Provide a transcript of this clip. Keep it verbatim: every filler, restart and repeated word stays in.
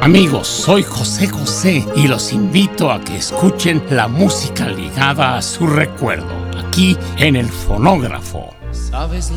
Amigos, soy José José y los invito a que escuchen la música ligada a su recuerdo, aquí en El Fonógrafo. ¿Sabes